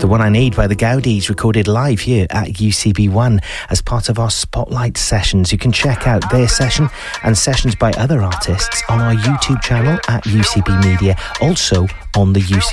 The One I Need by the Gaudis, recorded live here at UCB1 as part of our Spotlight sessions. You can check out their session and sessions by other artists on our YouTube channel at UCB Media, also on the UCB